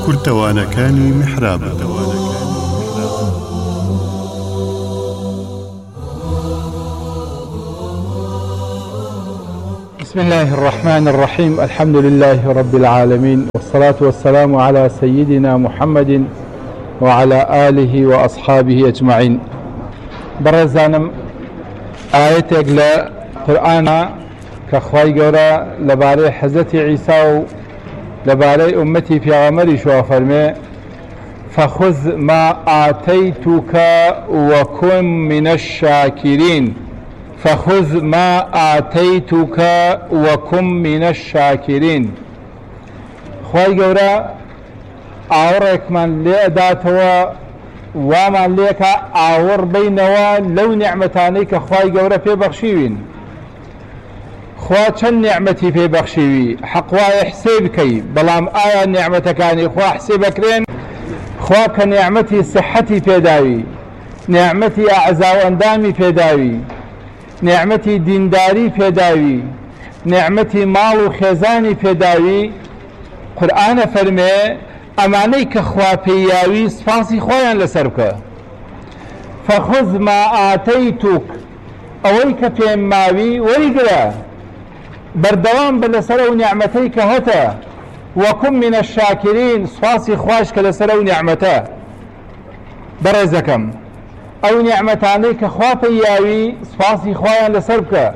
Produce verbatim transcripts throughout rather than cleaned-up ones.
کورتەوانەکانی میحراب. بسم الله الرحمن الرحيم. الحمد لله رب العالمين، والصلاة والسلام على سيدنا محمد وعلى آله وأصحابه أجمعين. برزانم آياتك لقرآن كخواي قورا لباري حزة عيسى لباري أمتي في غمري شو فرمي فخذ ما آتيتك وكن من الشاكرين. فخذ ما آتيتك وكن من الشاكرين. خواي قورا آورك من لأداتوا ومن ليك آور بينوا لو نعمتانيك خواي قورا في بخشيوين. خوا چەند نعمەتی پێ بەخشیوی حەق وایە حسێ بکەی، بەڵام ئایا نعمەتەکانی خوا حسێ بکرێن؟ خوا کە نعمەتی سحەتی پێداوی، نعمەتی ئەعزا و ئەندامی پێداوی، نعمەتی دینداری پێداوی، نعمەتی ماڵ و خێزانی پێداوی، قورئانە فەرمێ ئەمانەی کە خوا پێیاوی سپاسی خۆیان لەسەر بکە. فەخذ ما ئاتەیتوک، ئەوەی کە پێم ماوی وەریگرە، بەردەوام بە لەسەر ئەو نعمەتەی کە هەتە، وەکن من الشاکرین، سپاسی خوش کە لەسەر ئەو نعمەتە. بەڕێزەکەم، ئەو نعمەتانەی کە خوا پێیاوی سپاسی خۆیان لەسەر بکە.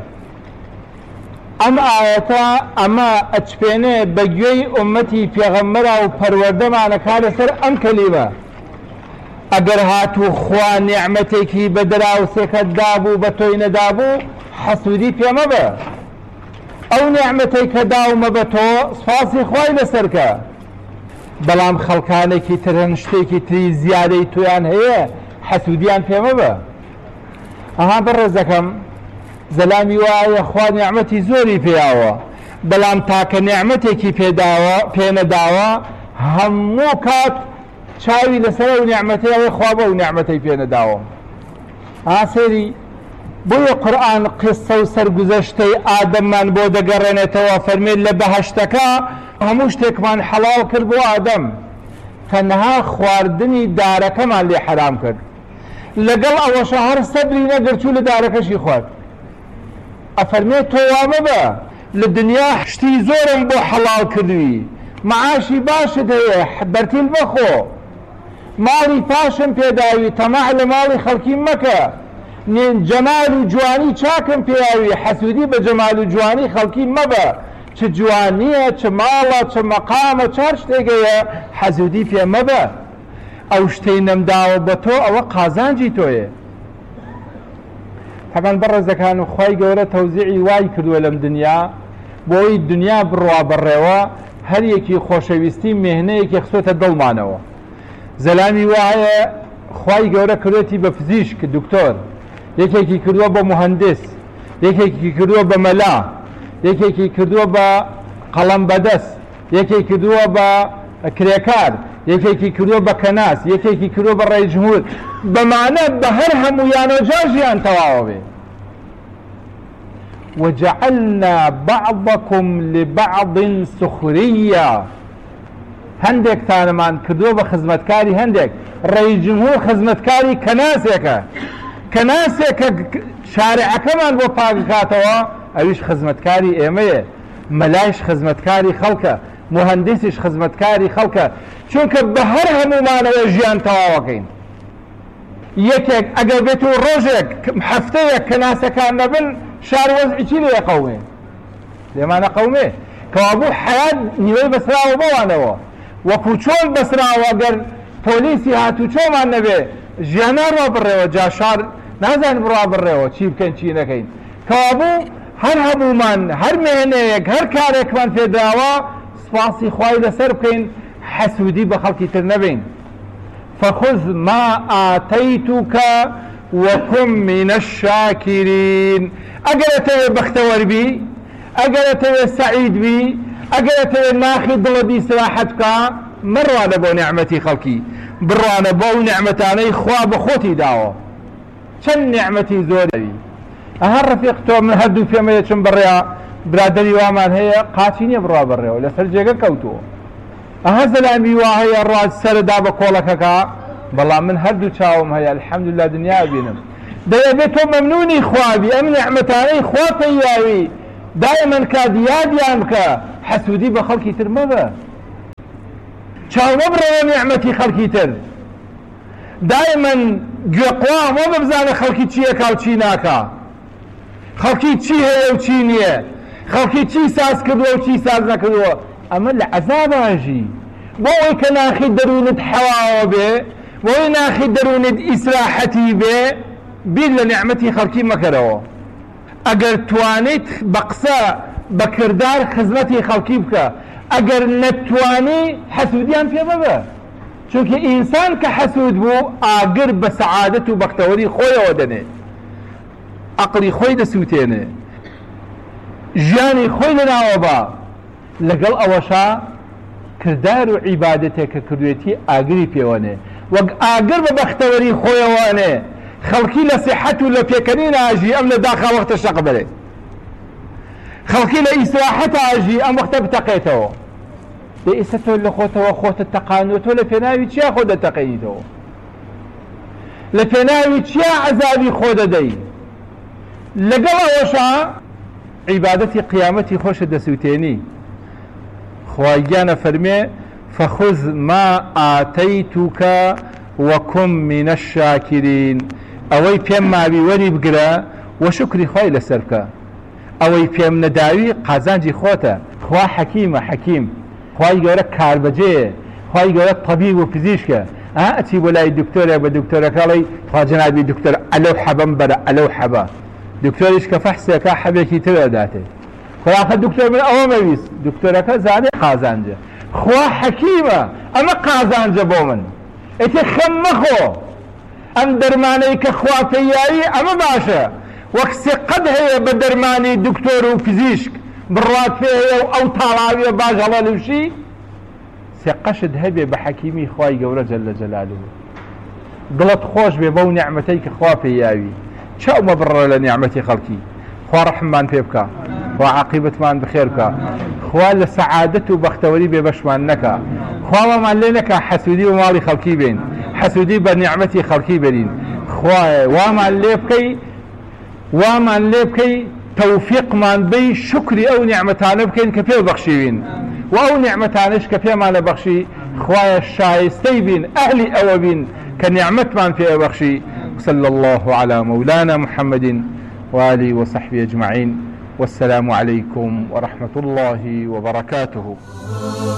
ئەم ئاەتە ئەمە ئەچپێنێ بە گوێی ئومەتی پێغەمبەرە و پەروەردەمانەکا لەسەر ئەم کەلیمە. ئەگەر هاتوو خوا نعمەتێکی بە دراوسێکت دابوو بە تۆی نەدابوو، حەسوودی پێ مەبە. ئەو نعمەتەی کە داومە بە تۆ سپاسی خوای لەسەرکە، بەڵام خەڵکانێکی تر هەن شتێکی تری زیادەی تۆیان هەیە، حەسوودیان پێ مەبە. ئەها بەڕێزەکەم، زەلامی وایە خوا نعمەتی زۆری پێیاوە، بەڵام تاکە نعمەتێکی پێ نەداوە هەموو کات چاوی لەسەر ئەو نعمەتەی ئەوەی خوا بە ئەو نعمەتەی پێ نەداوە. ئا سێری بۆیە قورئان قسە و سەرگوزەشتەی ئادەممان بۆ دەگەڕێنێتەوە، فەرمێت لە بەهەشتەکە هەموو شتێکمان حەڵاڵ کرد بۆ ئادەم، تەنها خواردنی دارەکەمان لێ حەرام کرد. لەگەڵ ئەوەشە هەر سەبری نەگرچوو لە دارەکەشی خوارد. ئەفەرمێت تۆ وا مەبە، لە دنیا شتی زۆرم بۆ حەڵاڵ کردووی، معاشی باشت هەیە، بەرتیل بەخۆ، ماڵی پاشم پێداوی، تەماع لە ماڵی خەڵکی مەکە، جەمال و جوانی چاکم پێیاوی، حەسوودی بە جەمال و جوانی خەڵکی مەبە. چ جوانیە، چ ماڵە، چ مەقامە، چار شتێکەیە، حەسوودی پێ مەبە. ئەو شتەی نەمداوە بە تۆ ئەوە قازانجی تۆیە. طبعاً بەڕێزەکان، و خوای گەورە تەوزیعی وای کردووە لەم دنیا بۆی دنیا بڕوا بەڕێوە، هەر یەکی خۆشەویستی مێهنەیەکی خسۆتە دڵمانەوە. زەلامی وایە خوای گەورە کردوێتی بە پزیشک دکتۆر، یەکێکی کردووە بە مهندس، یەکێکی کردووە بە مەلا، یەکێکی کردووە بە قەڵەم بەدەست، یەکێکی کردووە بە کرێکار، یەکێکی کردووە بە کەناس، یەکێکی کردووە بە ڕێژهور، بەمانە بە هەر هەموویانەوە جاژیان تەواوە بێ. وجعلنا بعضكم لبعض سخريا، هەندێکتانمان کردووە بە خزمەتکاری هەندێک. ڕێژهور خزمەتکاری کەناسێکە، کەناسێکە شارعەکەمان بۆ پاکاتەوە، ئەویش خزمەتکاری ئێمەیە. مەلایش خزمەتکاری خەڵکە، مهندسیش خزمەتکاری خەڵکە، چونکە بە هەر هەمومانەوە ژیان تەواوەکەین. یەکێک ئەگەر بێت و ڕۆژێک هەفتەیەک کەناسەکان نەبن، شار وەزعی لێ قەومێ، لێمانە قەومێ، کەوابوو حەیات نیوەی بەسراوە بۆوانەوە. وەکو چۆن بەسراوە، گەر پۆلیسی هاتوو چۆمان نەبێ، ژیانە ڕوا بڕێەوە، جا شار نازان بڕوا بڕێەوە، چی بکەین چی نەکەین. کەوابوو هەر هەمومان، هەر مێنەیەک، هەر کارێکمان پێدراوە سپاسی خوای لەسەر بکەین، حەسوودی بە خەڵکی تر نەبین. فخذ ما آتيتك وكن من الشاكرين. ئەگەر ئەتەوێ بەختەوەر بی، ئەگەر ئەتەوێ سەعید بی، ئەگەر ئەتەوێ ناخی دڵەبی سراحەت بکە، مەڕوانە بۆ نعمەتی خەڵکی، بڕوانە بۆ ئەو نعمەتانەی خوا بە خۆتی داوە. چەند نعمەتی زۆری. ئەها ڕەفیق تۆ من هەردوو پێمەیە چم بڕێ برادری وامان هەیە، قاچی نییە بڕوا بڕێەوە، لەسەر جێگە کەوتووە. ئەها زەلامی وا هەیە ڕاست سەردا بە کۆڵەکەکە بەڵام من هەردوو چاوم هەیە الحەمدوللا دنیا بینم دەیەبێت تۆ مەمنونی خوابی ئەم نعمەتانەی خوا پەیاوی دایمەن کات یادیان بکە حەسوودی بە خەڵکی تر مەبە چاو مەبڕەوە نعمەتی خەڵکی تر دایمەن گوێقوا مەبە بزانە خەڵکی چیەکا و چی ناکا خەڵکی چی هەیە و چی نییە خەڵکی چی ساز کردووە و چی ساز نەکردووە ئەمە لە عەزاباژی بۆ ئەوەی کە ناخی دەروونت حەواوە بێ بۆ ئەوەی ناخی دەروونت ئیسراحەتی بێ بیر لە نعمەتی خەڵکی مەکەرەوە ئەگەر توانیت بە قسە بە کردار خزمەتی خەڵکی بکە ئەگەر نەتوانی حەسوودیان پێ ببە چونکە ئینسان کە حەسوود بوو ئاگر بە سەعادەت و بەختەوەری خۆیەوە دەنێت عەقڵی خۆی دەسووتێنێ ژیانی خۆی لەناوە بە لەگەڵ ئەوەشا کردار و عیبادەتێک کە کردوێتی ئاگری پێوەنێ وەک ئاگر بە بەختەوەری خۆیەوانێ خەڵکی لە سیحەت و لە پێکەنی ناژی ئەم لە داخا وەختە شەق بەرێ خەڵکی لە ئیسراحەت ئاژی ئەم وەختە بتەقێتەوە دە ئێستا تۆ لە خۆتەوە خۆتە تەقانوە تۆ لە پێناوی چیا خۆ دەتەقێنیتەوە لە پێناوی چیا عەزابی خۆ دەدەی لەگەڵ ئەوەشا عیبادەتی قیامەتی خۆشە دەسووتێنی خوای گیانە فەرمێ فەخذ ما ئاتەیتوکە وەکم منە الشاکرین ئەوەی پێم ماوی وەری بگرە وە شکری خوای لەسەر بکە ئەوەی پێم نەداوی قازانجی خۆتە خوا حەکیمە حەکیم خوای گەورە کاربەجێیە خوای گەورە طەبیب و پزیشکە ئا ئەچی بۆ لای دکتۆرێ بە دکتۆرەکەڵی خوا جەنابی دکتۆر ئەلەو حەبەم بەرە ئەلەو حەبە دکتۆریش کە فەحسێکە حەبێکی تر ئەداتێ خۆراکە دکتۆر من ئەوە مەویست دکتۆرەکە زانێ قازانجە خوا حەکیمە ئەمە قازانجە بۆ من ئێتێ خەم مەخۆ ئەم دەرمانەی کە خوا پەیاوی ئەمە باشە وەک سێقەت هەیە بە دەرمانی دکتۆر و پزیشک بڕات پێ هەیە و ئەو تاڵاویە باش هەڵە لوشی سێقەشت هەبێ بە حەکیمی خوای گەورە جەلە جەلالوه دڵت خۆش بێ بەو نعمەتەی کە خوا پەیاوی چاو مەبڕە لە نعمەتی خەڵکی خوا ڕەحممان پێ بکە خوا عاقیبەتمان بخێر بکە خوا لە سەعادەت و بەختەوەری بێبەشمان نەکە خوامان لێ نەکە حەسوودی و ماڵی خەڵکی بین حەسوودی بە نعمەتی خەڵکی بێنین خوایە وامان لێ بکەی وامان لێ بکەی تەوفیقمان بەی شکری ئەو نعمەتانە بکەین کە پێ بەخشیوین و ئەو نعمەتانش کە پێمانە بەخشی خوایە شایستەی بین ئەهلی ئەوە بین کە نعمەتمان پێ بەخشی صلى الله على مولانا محمد وآله وصحبه أجمعين والسلام عليكم ورحمة الله وبركاته.